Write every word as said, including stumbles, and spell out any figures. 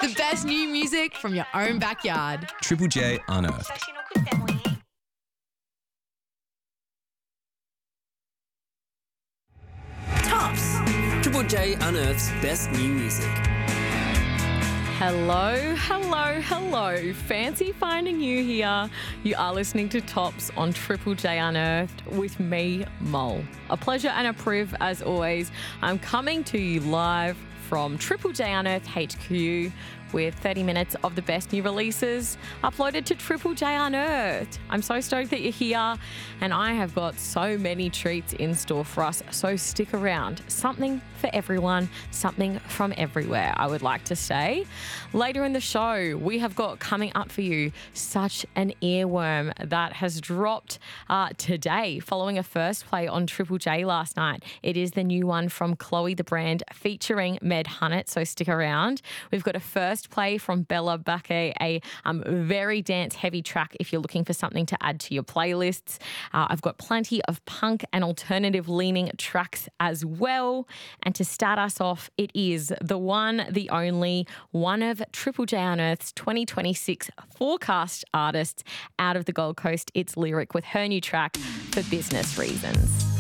The best new music from your own backyard. Triple J Unearthed. Tops. Triple J Unearth's best new music. Hello, hello, hello. Fancy finding you here. You are listening to Tops on Triple J Unearthed with me, Mole. A pleasure and a priv as always. I'm coming to you live from Triple J Unearthed H Q with thirty minutes of the best new releases uploaded to Triple J Unearthed. I'm so stoked that you're here, and I have got so many treats in store for us, so stick around. Something for everyone, something from everywhere, I would like to say. Later in the show, we have got coming up for you such an earworm that has dropped uh, today following a first play on Triple J last night. It is the new one from Chloe the Brand featuring Med Hunnett, so stick around. We've got a first play from Bella Bakke, a um, very dance-heavy track if you're looking for something to add to your playlists. Uh, I've got plenty of punk and alternative-leaning tracks as well. And to start us off, it is the one, the only, one of Triple J Unearthed's twenty twenty-six forecast artists out of the Gold Coast. It's Lyric with her new track, For Business Reasons.